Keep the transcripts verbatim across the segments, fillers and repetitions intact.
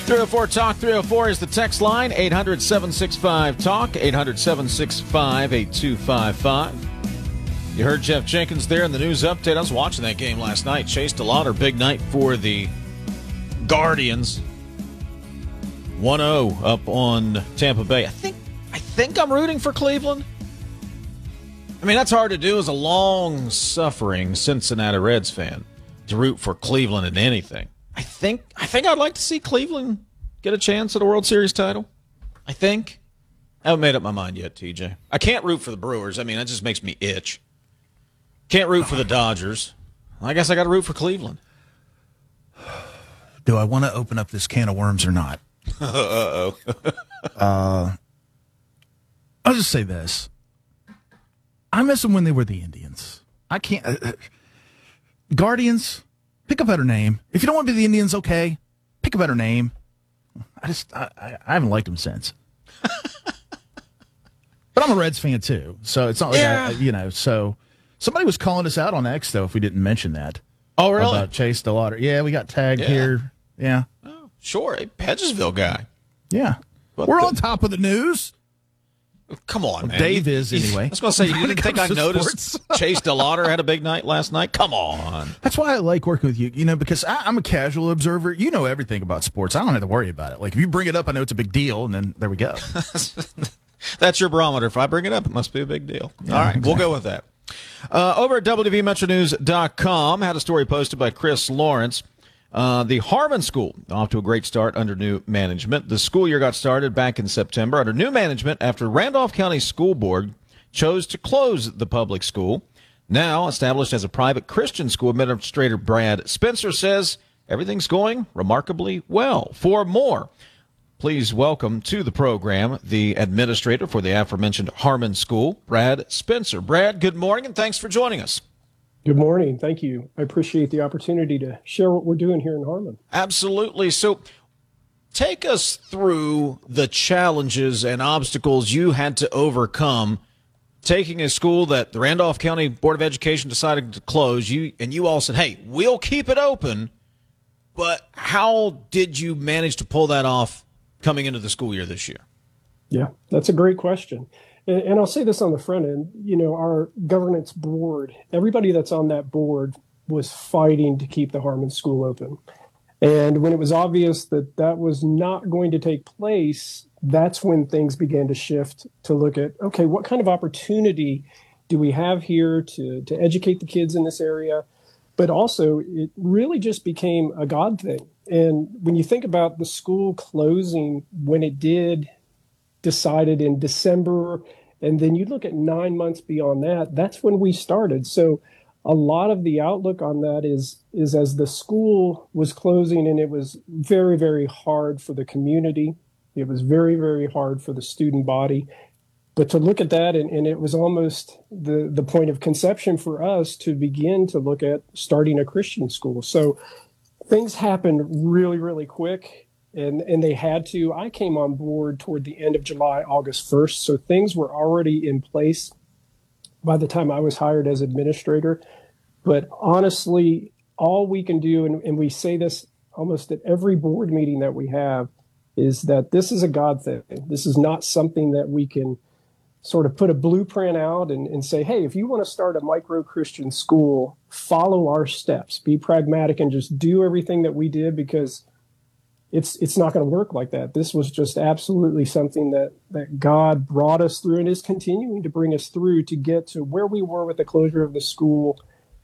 three oh four talk three oh four is the text line. eight hundred, seven six five, talk. eight hundred, seven six five, eight two five five. You heard Jeff Jenkins there in the news update. I was watching that game last night. Chase DeLauder, big night for the Guardians. one oh up on Tampa Bay. I think I think I'm rooting for Cleveland. I mean, that's hard to do as a long-suffering Cincinnati Reds fan, to root for Cleveland in anything. I think I think I'd like to see Cleveland get a chance at a World Series title. I think. I haven't made up my mind yet, T J. I can't root for the Brewers. I mean, that just makes me itch. Can't root for the Dodgers. I guess I got to root for Cleveland. Do I want to open up this can of worms or not? Uh-oh. uh, I'll just say this. I miss them when they were the Indians. I can't. Uh, Guardians, pick a better name. If you don't want to be the Indians, okay, pick a better name. I just, I, I, I haven't liked them since. But I'm a Reds fan too, so it's not like yeah. I, you know. So somebody was calling us out on X though if we didn't mention that. Oh, really? About Chase DeLauder. Yeah, we got tagged yeah. here. Yeah. Oh, sure, a Hedgesville guy. Yeah, what we're the? on top of the news. Come on, well, man. Dave you, is you, anyway. I was going to say, you didn't think I noticed Chase DeLauder had a big night last night? Come on. That's why I like working with you, you know, because I, I'm a casual observer. You know everything about sports. I don't have to worry about it. Like, if you bring it up, I know it's a big deal, and then there we go. That's your barometer. If I bring it up, it must be a big deal. Yeah, All right, exactly. we'll go with that. Uh, over at W V Metro News dot com, had a story posted by Chris Lawrence. Uh, the Harmon School, off to a great start under new management. The school year got started back in September under new management after Randolph County School Board chose to close the public school. Now established as a private Christian school, Administrator Brad Spencer says everything's going remarkably well. For more, please welcome to the program the administrator for the aforementioned Harmon School, Brad Spencer. Brad, good morning, and thanks for joining us. Good morning. Thank you. I appreciate the opportunity to share what we're doing here in Harmon. Absolutely. So take us through the challenges and obstacles you had to overcome taking a school that the Randolph County Board of Education decided to close. You and you all said, hey, we'll keep it open. But how did you manage to pull that off coming into the school year this year? Yeah, that's a great question. And, and I'll say this on the front end, you know, our governance board, everybody that's on that board was fighting to keep the Harmon School open. And when it was obvious that that was not going to take place, that's when things began to shift to look at, okay, what kind of opportunity do we have here to, to educate the kids in this area? But also, it really just became a God thing. And when you think about the school closing, when it did, decided in December, and then you look at nine months beyond that, that's when we started. So a lot of the outlook on that is, is as the school was closing, and it was very, very hard for the community. It was very, very hard for the student body. But to look at that, and, and it was almost the, the point of conception for us to begin to look at starting a Christian school. So things happened really, really quick. And and they had to. I came on board toward the end of July, August first. So things were already in place by the time I was hired as administrator. But honestly, all we can do, and, and we say this almost at every board meeting that we have, is that this is a God thing. This is not something that we can sort of put a blueprint out and, and say, hey, if you want to start a micro-Christian school, follow our steps. Be pragmatic and just do everything that we did, because It's it's not going to work like that. This was just absolutely something that, that God brought us through and is continuing to bring us through to get to where we were with the closure of the school,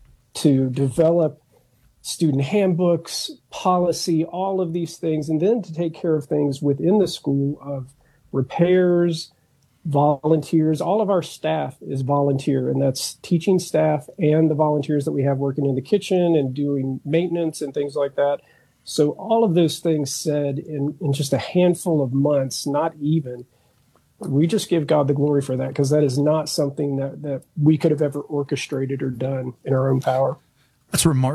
to develop student handbooks, policy, all of these things, and then to take care of things within the school of repairs, volunteers. All of our staff is volunteer, and that's teaching staff and the volunteers that we have working in the kitchen and doing maintenance and things like that. So all of those things said in, in just a handful of months, not even, we just give God the glory for that, because that is not something that, that we could have ever orchestrated or done in our own power. That's remarkable.